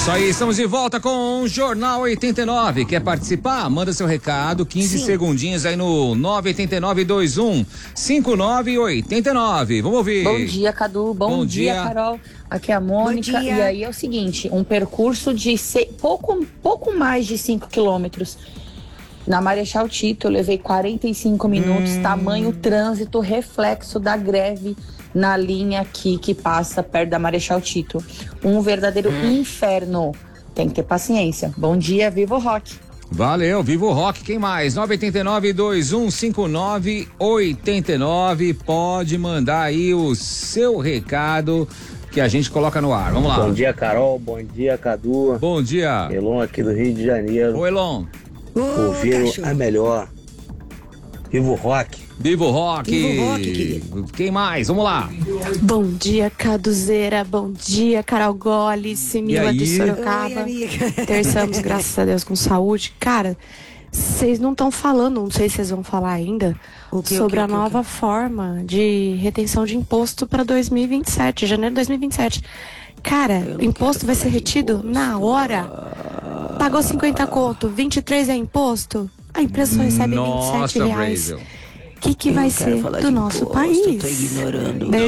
Isso aí, estamos de volta com o Jornal 89. Quer participar? Manda seu recado, 15 segundinhos aí no 989-21-5989. Vamos ouvir. Bom dia, Cadu. Bom dia, Carol. Aqui é a Mônica. E aí é o seguinte, um percurso de pouco mais de 5 quilômetros. Na Marechal Tito, eu levei 45 minutos, tamanho trânsito, reflexo da greve na linha aqui que passa perto da Marechal Tito. Um verdadeiro inferno. Tem que ter paciência. Bom dia, viva o rock. Valeu, viva o rock. Quem mais? 989-2159-89. Pode mandar aí o seu recado que a gente coloca no ar. Vamos lá. Bom dia, Carol. Bom dia, Cadu. Bom dia. Elon aqui do Rio de Janeiro. Ô, Elon. Ouvindo a melhor. Viva o rock. Viva o rock. Viva o rock, querido. Quem mais? Vamos lá. Bom dia, Caduzeira. Bom dia, Carol Goles, Simila de Sorocaba. Terçamos, graças a Deus, com saúde. Cara, vocês não estão falando, não sei se vocês vão falar ainda, sobre a nova forma de retenção de imposto para 2027, janeiro de 2027. Cara, o imposto vai ser retido na hora. Pagou 50 conto, 23 é imposto, a empresa só recebe R$27. O que vai ser do nosso país? Tô ignorando.